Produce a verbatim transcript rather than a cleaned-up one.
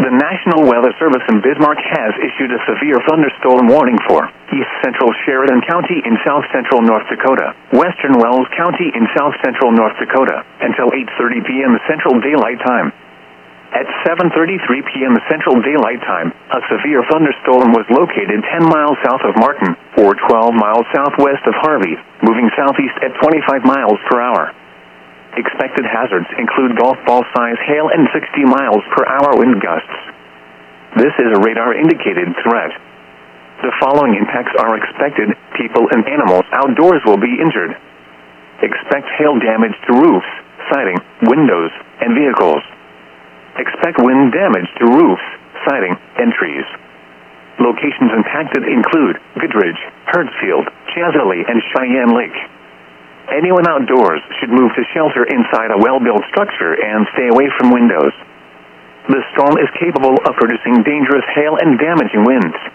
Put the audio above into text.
The National Weather Service in Bismarck has issued a severe thunderstorm warning for east central Sheridan County in south central North Dakota, western Wells County in south central North Dakota, until eight thirty p.m. Central Daylight Time. At seven thirty-three p.m. Central Daylight Time, a severe thunderstorm was located ten miles south of Martin, or twelve miles southwest of Harvey, moving southeast at twenty-five miles per hour. Expected hazards include golf ball size hail and sixty miles per hour wind gusts. This is a radar-indicated threat. The following impacts are expected: people and animals outdoors will be injured. Expect hail damage to roofs, siding, windows, and vehicles. Expect wind damage to roofs, siding, and trees. Locations impacted include Goodridge, Hertzfield, Chesalee, and Cheyenne Lake. Anyone outdoors should move to shelter inside a well-built structure and stay away from windows. The storm is capable of producing dangerous hail and damaging winds.